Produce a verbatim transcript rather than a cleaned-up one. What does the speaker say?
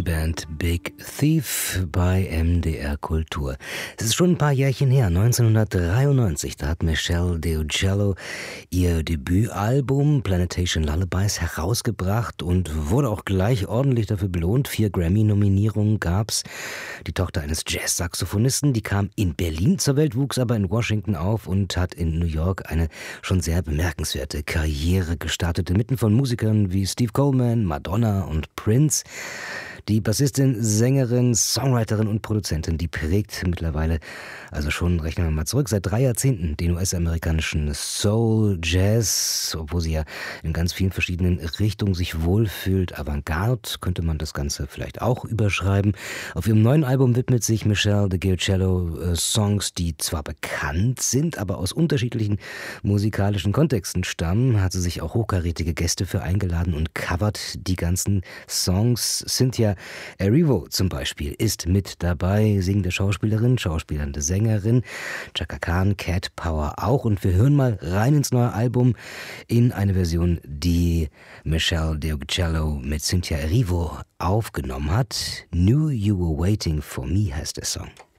Die Band Big Thief bei M D R Kultur. Es ist schon ein paar Jährchen her, neunzehnhundertdreiundneunzig, da hat Meshell Ndegeocello ihr Debütalbum Plantation Lullabies herausgebracht und wurde auch gleich ordentlich dafür belohnt. Vier Grammy-Nominierungen gab's. Die Tochter eines Jazz-Saxophonisten, die kam in Berlin zur Welt, wuchs aber in Washington auf und hat in New York eine schon sehr bemerkenswerte Karriere gestartet, inmitten von Musikern wie Steve Coleman, Madonna und Prince. Die Bassistin, Sängerin, Songwriterin und Produzentin, die prägt mittlerweile, also schon, rechnen wir mal zurück, seit drei Jahrzehnten den U S-amerikanischen Soul, Jazz, obwohl sie ja in ganz vielen verschiedenen Richtungen sich wohlfühlt. Avantgarde könnte man das Ganze vielleicht auch überschreiben. Auf ihrem neuen Album widmet sich Meshell Ndegeocello äh, Songs, die zwar bekannt sind, aber aus unterschiedlichen musikalischen Kontexten stammen. Hat sie sich auch hochkarätige Gäste für eingeladen und covert die ganzen Songs. Cynthia Erivo zum Beispiel ist mit dabei, singende Schauspielerin, schauspielernde Sängerin, Chaka Khan, Cat Power auch. Und wir hören mal rein ins neue Album in eine Version, die Meshell Ndegeocello mit Cynthia Erivo aufgenommen hat. Knew You Were Waiting For Me heißt der Song.